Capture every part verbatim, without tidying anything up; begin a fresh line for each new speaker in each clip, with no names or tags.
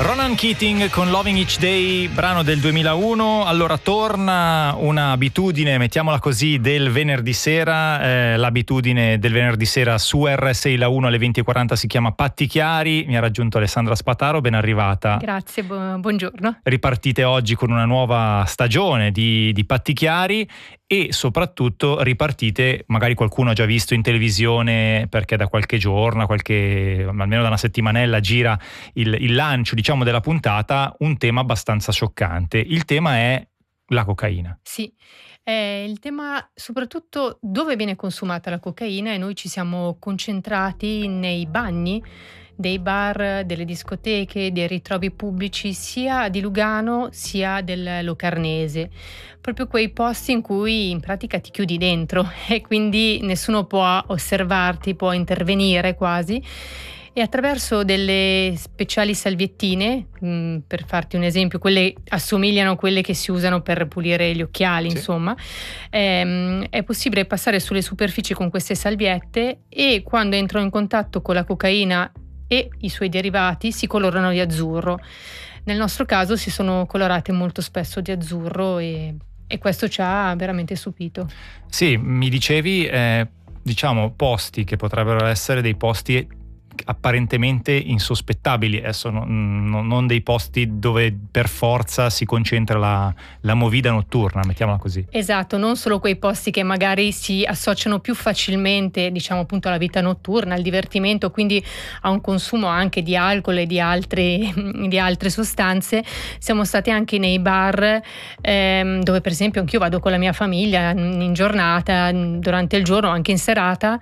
Ronan Keating con Loving Each Day, brano del duemilauno. Allora torna un'abitudine, mettiamola così, del venerdì sera. Eh, l'abitudine del venerdì sera su R S I La uno alle venti e quaranta si chiama Patti Chiari. Mi ha raggiunto Alessandra Spataro, ben arrivata.
Grazie, bu- buongiorno.
Ripartite oggi con una nuova stagione di, di Patti Chiari e soprattutto ripartite, magari qualcuno ha già visto in televisione perché da qualche giorno, qualche, almeno da una settimanella gira il, il lancio, diciamo, della puntata, un tema abbastanza scioccante. Il tema è la cocaina.
Sì, eh, il tema soprattutto dove viene consumata la cocaina, e noi ci siamo concentrati nei bagni dei bar, delle discoteche, dei ritrovi pubblici sia di Lugano sia del Locarnese, proprio quei posti in cui in pratica ti chiudi dentro e quindi nessuno può osservarti, può intervenire quasi. E attraverso delle speciali salviettine, mh, per farti un esempio, quelle assomigliano a quelle che si usano per pulire gli occhiali, sì. Insomma, ehm, è possibile passare sulle superfici con queste salviette e quando entrano in contatto con la cocaina e i suoi derivati si colorano di azzurro. Nel nostro caso si sono colorate molto spesso di azzurro e, e questo ci ha veramente stupito.
Sì, mi dicevi, eh, diciamo, posti che potrebbero essere dei posti apparentemente insospettabili, adesso no, no, non dei posti dove per forza si concentra la, la movida notturna, mettiamola così.
Esatto, non solo quei posti che magari si associano più facilmente, diciamo appunto, alla vita notturna, al divertimento, quindi a un consumo anche di alcol e di altre, di altre sostanze. Siamo stati anche nei bar ehm, dove per esempio anch'io vado con la mia famiglia in giornata, durante il giorno, anche in serata,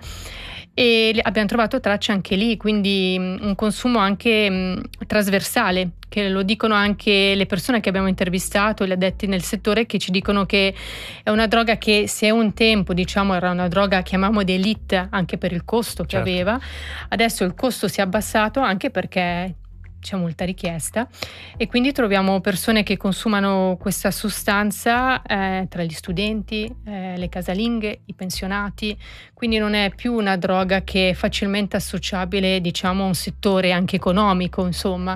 e abbiamo trovato tracce anche lì, quindi un consumo anche mh, trasversale, che lo dicono anche le persone che abbiamo intervistato, gli addetti nel settore, che ci dicono che è una droga che se un tempo, diciamo, era una droga, chiamiamo di elite, anche per il costo che certo. aveva, adesso il costo si è abbassato anche perché c'è molta richiesta e quindi troviamo persone che consumano questa sostanza eh, tra gli studenti, eh, le casalinghe, i pensionati, quindi non è più una droga che è facilmente associabile, diciamo, a un settore anche economico, insomma.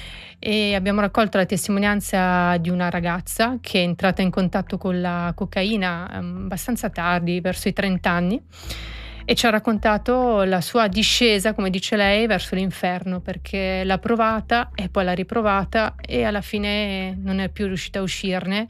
E abbiamo raccolto la testimonianza di una ragazza che è entrata in contatto con la cocaina eh, abbastanza tardi, verso i trenta anni, e ci ha raccontato la sua discesa, come dice lei, verso l'inferno, perché l'ha provata e poi l'ha riprovata e alla fine non è più riuscita a uscirne.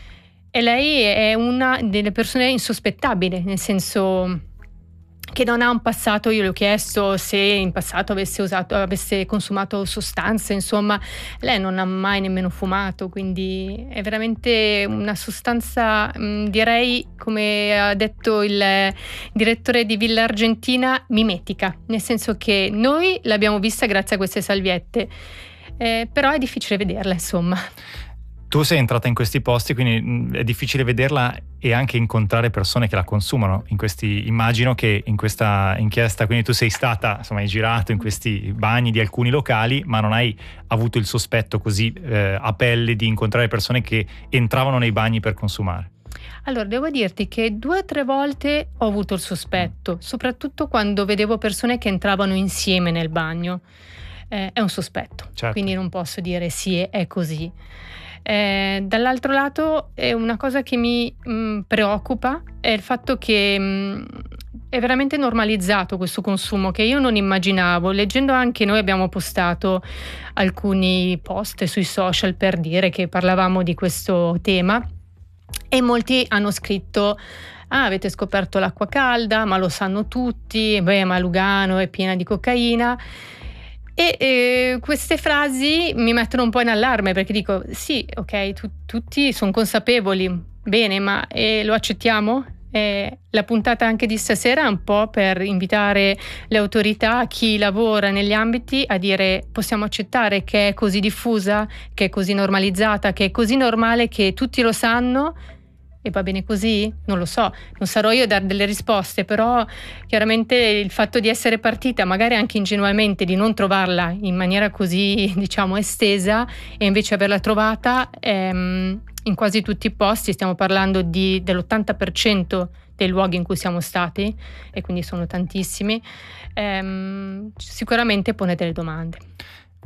E lei è una delle persone insospettabili, nel senso che non ha un passato. Io le ho chiesto se in passato avesse usato, avesse consumato sostanze, insomma, lei non ha mai nemmeno fumato, quindi è veramente una sostanza, mh, direi, come ha detto il direttore di Villa Argentina, mimetica, nel senso che noi l'abbiamo vista grazie a queste salviette, eh, però è difficile vederla, insomma.
Tu sei entrata in questi posti, quindi è difficile vederla e anche incontrare persone che la consumano. In questi, immagino che in questa inchiesta, quindi tu sei stata, insomma, hai girato in questi bagni di alcuni locali, ma non hai avuto il sospetto così eh, a pelle di incontrare persone che entravano nei bagni per consumare.
Allora, devo dirti che due o tre volte ho avuto il sospetto, soprattutto quando vedevo persone che entravano insieme nel bagno. Eh, è un sospetto, certo. Quindi non posso dire sì, è così. Eh, dall'altro lato è una cosa che mi mh, preoccupa è il fatto che mh, è veramente normalizzato questo consumo che io non immaginavo. Leggendo anche, noi abbiamo postato alcuni post sui social per dire che parlavamo di questo tema e molti hanno scritto: ah, avete scoperto l'acqua calda, ma lo sanno tutti, beh, ma Lugano è piena di cocaina. E eh, queste frasi mi mettono un po' in allarme, perché dico sì, ok, tu, tutti sono consapevoli, bene, ma eh, lo accettiamo? Eh, la puntata anche di stasera è un po' per invitare le autorità, chi lavora negli ambiti, a dire: possiamo accettare che è così diffusa, che è così normalizzata, che è così normale che tutti lo sanno? E va bene così? Non lo so, non sarò io a dare delle risposte, però chiaramente il fatto di essere partita magari anche ingenuamente, di non trovarla in maniera così, diciamo, estesa, e invece averla trovata ehm, in quasi tutti i posti, stiamo parlando di, dell'ottanta per cento dei luoghi in cui siamo stati, e quindi sono tantissimi, ehm, sicuramente pone delle domande.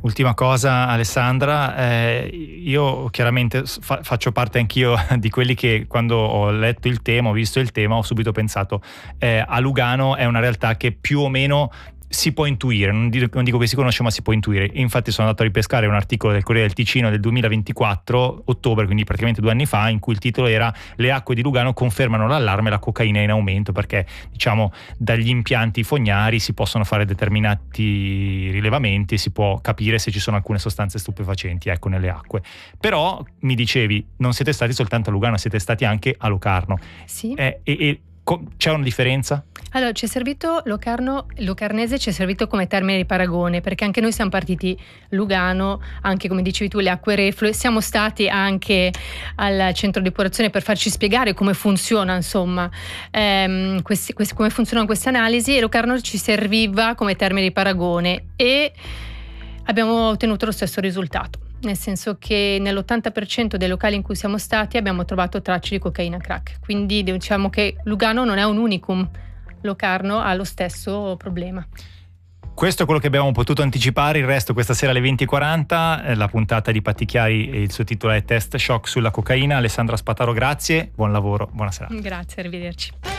Ultima cosa, Alessandra, eh, io chiaramente fa- faccio parte anch'io di quelli che quando ho letto il tema, ho visto il tema, ho subito pensato eh, a Lugano è una realtà che più o meno si può intuire, non dico, non dico che si conosce, ma si può intuire. Infatti sono andato a ripescare un articolo del Corriere del Ticino del duemilaventiquattro, ottobre, quindi praticamente due anni fa, in cui il titolo era "Le acque di Lugano confermano l'allarme, la cocaina è in aumento", perché diciamo dagli impianti fognari si possono fare determinati rilevamenti e si può capire se ci sono alcune sostanze stupefacenti, ecco, nelle acque. Però mi dicevi, non siete stati soltanto a Lugano, siete stati anche a Locarno.
Sì.
Eh, e, e c'è una differenza?
Allora, ci è servito Locarno, Locarnese ci è servito come termine di paragone, perché anche noi siamo partiti Lugano, anche come dicevi tu, le acque reflue, siamo stati anche al centro di depurazione per farci spiegare come funziona, insomma, ehm, questi, questi, come funzionano queste analisi, e Locarno ci serviva come termine di paragone e abbiamo ottenuto lo stesso risultato. Nel senso che nell'ottanta per cento dei locali in cui siamo stati abbiamo trovato tracce di cocaina crack. Quindi diciamo che Lugano non è un unicum, Locarno ha lo stesso problema.
Questo è quello che abbiamo potuto anticipare, il resto questa sera alle venti e quaranta, la puntata di Patti Chiari, il suo titolo è Test Shock sulla cocaina. Alessandra Spataro, grazie, buon lavoro, buona serata.
Grazie, arrivederci.